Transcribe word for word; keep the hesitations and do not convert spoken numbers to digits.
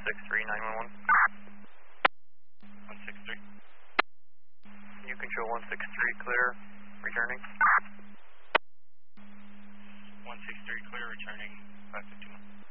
six three, nine one one. one six three. New control one six three, clear, returning. one six three, clear, returning five fifty-one.